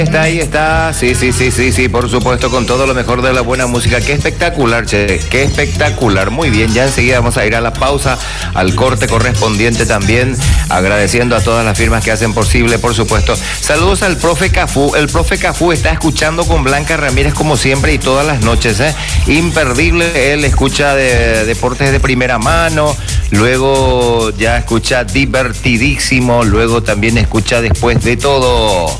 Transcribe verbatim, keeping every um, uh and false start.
está, ahí está. Sí, sí, sí, sí, sí, por supuesto, con todo lo mejor de la buena música. Qué espectacular, che, qué espectacular. Muy bien, ya enseguida vamos a ir a la pausa, al corte correspondiente también, agradeciendo a todas las firmas que hacen posible, por supuesto. Saludos al profe Cafú. El profe Cafú está escuchando con Blanca Ramírez como siempre y todas las noches, ¿eh? Imperdible, él escucha de deportes de primera mano, luego ya escucha divertidísimo, luego también escucha después de todo.